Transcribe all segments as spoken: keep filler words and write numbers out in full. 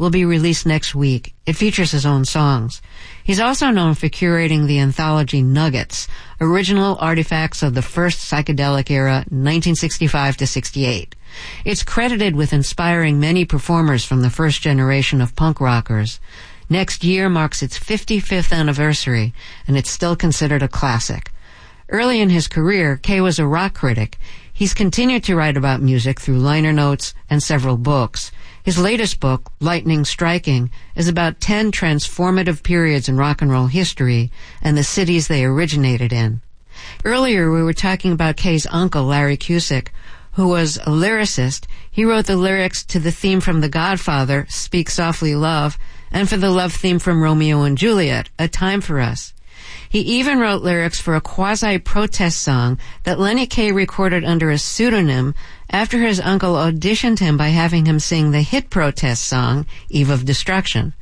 will be released next week. It features his own songs. He's also known for curating the anthology Nuggets, original artifacts of the first psychedelic era, nineteen sixty-five to sixty-eight. It's credited with inspiring many performers from the first generation of punk rockers. Next year marks its fifty-fifth anniversary, and it's still considered a classic. Early in his career, Kay was a rock critic. He's continued to write about music through liner notes and several books. His latest book, Lightning Striking, is about ten transformative periods in rock and roll history and the cities they originated in. Earlier, we were talking about Kay's uncle, Larry Cusick, who was a lyricist. He wrote the lyrics to the theme from The Godfather, Speak Softly, Love, and for the love theme from Romeo and Juliet, A Time for Us. He even wrote lyrics for a quasi-protest song that Lenny Kaye recorded under a pseudonym after his uncle auditioned him by having him sing the hit protest song, Eve of Destruction.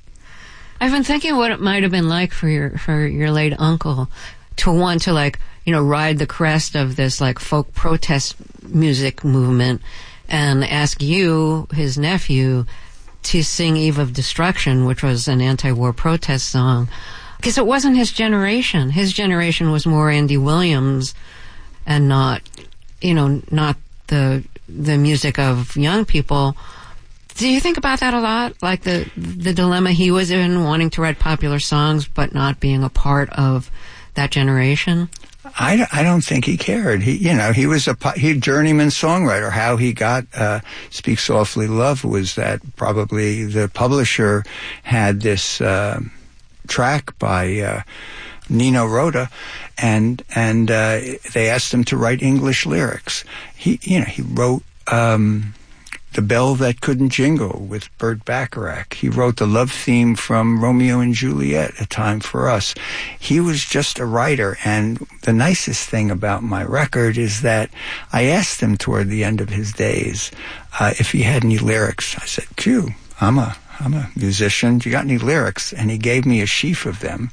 I've been thinking what it might have been like for your for your late uncle to want to, like, you know, ride the crest of this, like, folk protest music movement and ask you, his nephew, to sing Eve of Destruction, which was an anti-war protest song. Because it wasn't his generation. His generation was more Andy Williams and not, you know, not the the music of young people. Do you think about that a lot? Like the the dilemma he was in, wanting to write popular songs but not being a part of that generation? I, I don't think he cared. He, you know, he was a he journeyman songwriter. How he got uh, Speak Softly, Love was that probably the publisher had this uh, track by uh, Nino Rota, and and uh, they asked him to write English lyrics. He, you know, he wrote um, The Bell That Couldn't Jingle with Burt Bacharach. He wrote the love theme from Romeo and Juliet, A Time for Us. He was just a writer, and the nicest thing about my record is that I asked him toward the end of his days uh, if he had any lyrics. I said, Q, I'm a I'm a musician. Do you got any lyrics? And he gave me a sheaf of them.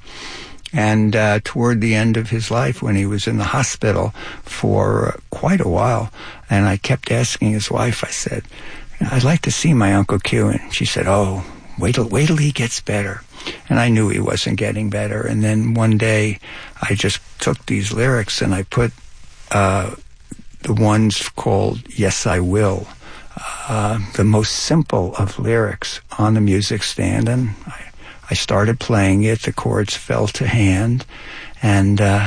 And uh, toward the end of his life, when he was in the hospital for uh, quite a while, and I kept asking his wife, I said, I'd like to see my Uncle Q. And she said, oh, wait till, wait till he gets better. And I knew he wasn't getting better. And then one day, I just took these lyrics and I put uh, the ones called Yes, I Will, uh, the most simple of lyrics, on the music stand, and I I started playing it. The chords fell to hand. And uh,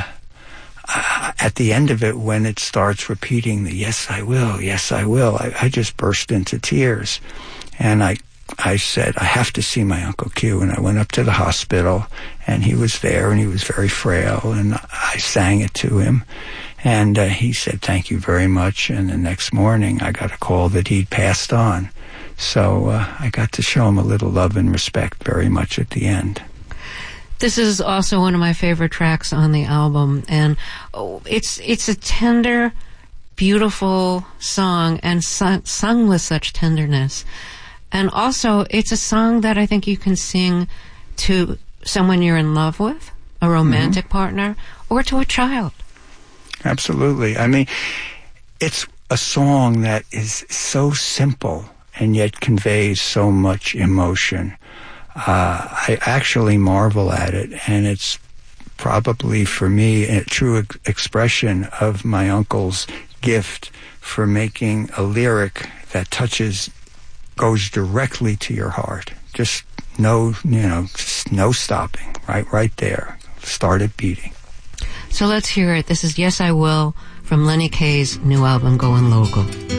uh, at the end of it, when it starts repeating the yes, I will, yes, I will, I, I just burst into tears. And I I said, I have to see my Uncle Q. And I went up to the hospital, and he was there, and he was very frail. And I sang it to him. And uh, he said, thank you very much. And the next morning, I got a call that he'd passed on. So uh, I got to show him a little love and respect very much at the end. This is also one of my favorite tracks on the album, and oh, it's it's a tender, beautiful song, and sung, sung with such tenderness. And also, it's a song that I think you can sing to someone you're in love with, a romantic mm-hmm. partner, or to a child. Absolutely. I mean, it's a song that is so simple and yet conveys so much emotion. Uh, I actually marvel at it, and it's probably, for me, a true ex- expression of my uncle's gift for making a lyric that touches, goes directly to your heart. Just no, you know, just no stopping, right, right there. Started beating. So let's hear it. This is Yes, I Will from Lenny Kaye's new album, Going Local.